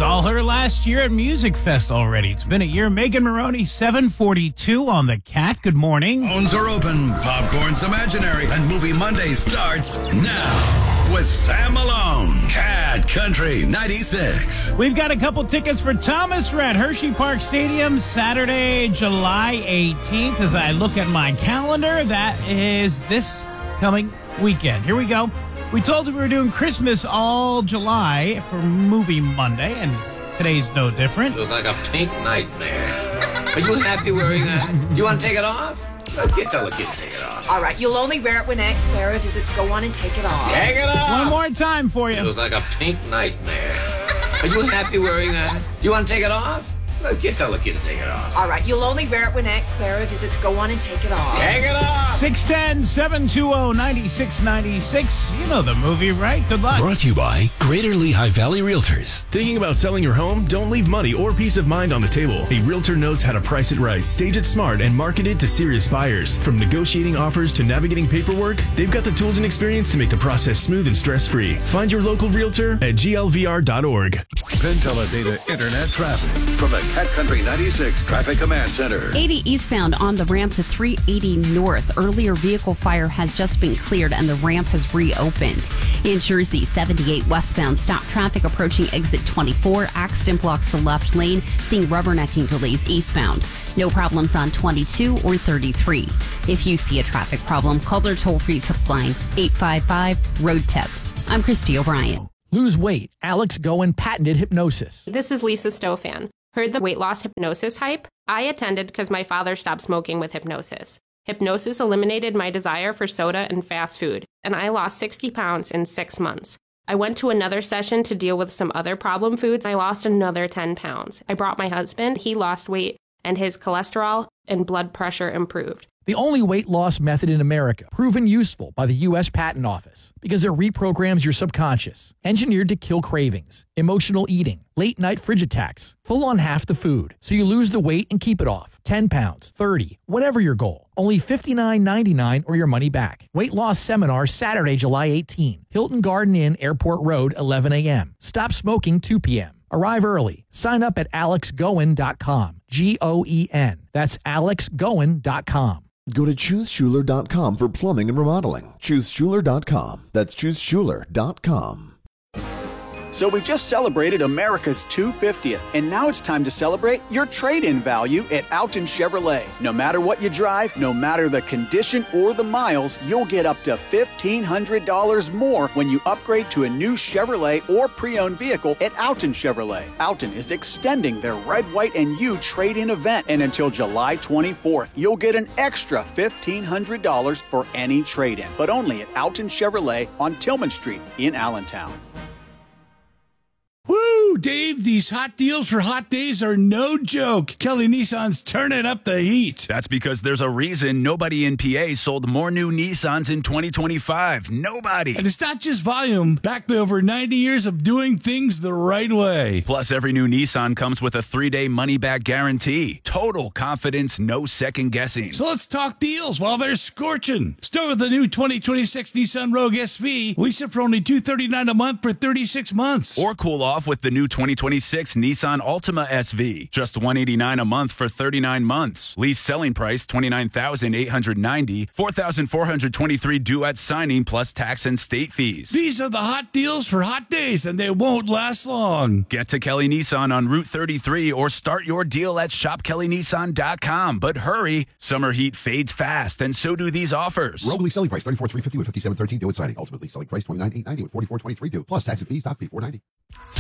Saw her last year at Music Fest already. It's been a year. Megan Moroney, 742 on the Cat. Good morning. Phones are open, popcorn's imaginary, and Movie Monday starts now with Sam Malone. Cat Country 96. We've got a couple tickets for Thomas Rhett, Hershey Park Stadium, Saturday, July 18th. As I look at my calendar, that is this coming weekend. Here we go. We told you we were doing Christmas all July for Movie Monday, and today's no different. It was like a pink nightmare. Are you happy wearing that? Do you want to take it off? Tell the kid to take it off. All right, you'll only wear it when Aunt Clara visits. Go on and take it off. Take it off! One more time for It you. was like a pink nightmare. Are you happy wearing that? Do you want to take it off? Tell the kid to take it off. All right, you'll only wear it when Aunt Clara visits. Go on and take it off. Take it off! 610-720-9696. You know the movie, right? Good luck. Brought to you by Greater Lehigh Valley Realtors. Thinking about selling your home? Don't leave money or peace of mind on the table. A realtor knows how to price it right, stage it smart, and market it to serious buyers. From negotiating offers to navigating paperwork, they've got the tools and experience to make the process smooth and stress-free. Find your local realtor at glvr.org. Penn Teledata Internet traffic from the Cat Country 96 Traffic Command Center. 80 eastbound on the ramp to 380 north. Earlier vehicle fire has just been cleared and the ramp has reopened. In Jersey, 78 westbound, stop traffic approaching exit 24. Accident blocks the left lane, seeing rubbernecking delays eastbound. No problems on 22 or 33. If you see a traffic problem, call their toll-free tip line, 855-ROAD-TIP. I'm Christy O'Brien. Lose weight. Alex Goen patented hypnosis. This is Lisa Stofan. Heard the weight loss hypnosis hype? I attended because my father stopped smoking with hypnosis. Hypnosis eliminated my desire for soda and fast food, and I lost 60 pounds in 6 months. I went to another session to deal with some other problem foods. I lost another 10 pounds. I brought my husband. He lost weight, and his cholesterol and blood pressure improved. The only weight loss method in America, proven useful by the U.S. Patent Office because it reprograms your subconscious, engineered to kill cravings, emotional eating, late night fridge attacks, full on half the food, so you lose the weight and keep it off. 10 pounds, 30, whatever your goal. Only $59.99 or your money back. Weight loss seminar Saturday, July 18. Hilton Garden Inn, Airport Road, 11 a.m. Stop smoking 2 p.m. Arrive early. Sign up at alexgoen.com. Goen. That's alexgoen.com. Go to ChooseSchuler.com for plumbing and remodeling. ChooseSchuler.com. That's ChooseSchuler.com. So we just celebrated America's 250th, and now it's time to celebrate your trade-in value at Alton Chevrolet. No matter what you drive, no matter the condition or the miles, you'll get up to $1,500 more when you upgrade to a new Chevrolet or pre-owned vehicle at Alton Chevrolet. Alton is extending their Red, White, and You trade-in event, and until July 24th, you'll get an extra $1,500 for any trade-in, but only at Alton Chevrolet on Tillman Street in Allentown. Woo, Dave, these hot deals for hot days are no joke. Kelly Nissan's turning up the heat. That's because there's a reason nobody in PA sold more new Nissans in 2025. Nobody. And it's not just volume, backed by over 90 years of doing things the right way. Plus, every new Nissan comes with a 3-day money-back guarantee. Total confidence, no second guessing. So let's talk deals while they're scorching. Start with the new 2026 Nissan Rogue SV. Lease it for only $239 a month for 36 months. Or cool off with the new 2026 Nissan Altima SV. Just $189 a month for 39 months. Lease selling price $29,890, $4,423 due at signing plus tax and state fees. These are the hot deals for hot days, and they won't last long. Get to Kelly Nissan on Route 33 or start your deal at shopkellynissan.com. But hurry, summer heat fades fast, and so do these offers. Rogue lease selling price $34,350 with $57,13 due at signing. Ultimately selling price $29,890 with $44,23 due plus tax and fees. Top fee $490.